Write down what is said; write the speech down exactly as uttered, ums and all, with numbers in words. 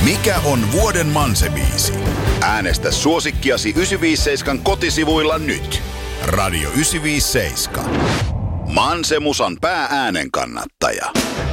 Mikä on vuoden Manse-biisi? Äänestä suosikkiasi yhdeksänsataaviisikymmentäseitsemän kotisivuilla nyt. Radio yhdeksänsataaviisikymmentäseitsemän. Manse-musan pää-äänen kannattaja.